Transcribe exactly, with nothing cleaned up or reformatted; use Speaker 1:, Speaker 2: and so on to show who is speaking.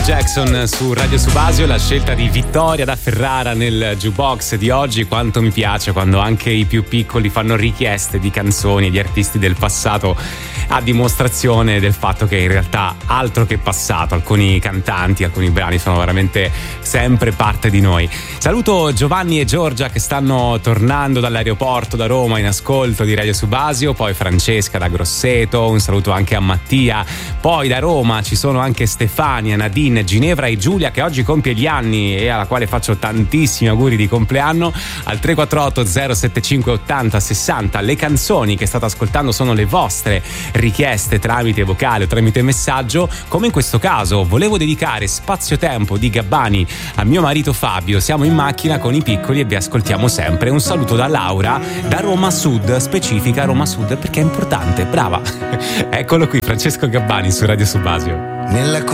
Speaker 1: Michael Jackson su Radio Subasio, la scelta di Vittoria da Ferrara nel jukebox di oggi. Quanto mi piace quando anche i più piccoli fanno richieste di canzoni di artisti del passato, a dimostrazione del fatto che in realtà altro che passato, alcuni cantanti, alcuni brani sono veramente sempre parte di noi. Saluto Giovanni e Giorgia che stanno tornando dall'aeroporto da Roma in ascolto di Radio Subasio, poi Francesca da Grosseto, un saluto anche a Mattia, poi da Roma ci sono anche Stefania, Nadine, Ginevra e Giulia che oggi compie gli anni e alla quale faccio tantissimi auguri di compleanno. Al tre quattro otto zero sette cinque ottanta sessanta le canzoni che state ascoltando sono le vostre richieste tramite vocale o tramite messaggio, come in questo caso volevo dedicare Spazio Tempo di Gabbani a mio marito Fabio, siamo in macchina con i piccoli e vi ascoltiamo sempre. Un saluto da Laura da Roma Sud, specifica Roma Sud perché è importante, brava. Eccolo qui Francesco Gabbani su Radio Subasio.
Speaker 2: Nella